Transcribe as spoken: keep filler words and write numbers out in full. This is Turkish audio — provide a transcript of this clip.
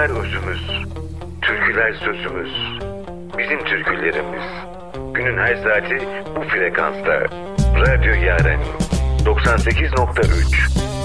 Şarkılar özümüz, türküler sözümüz, bizim türkülerimiz. Günün her saati bu frekansta. Radyo Yaren doksan sekiz nokta üç.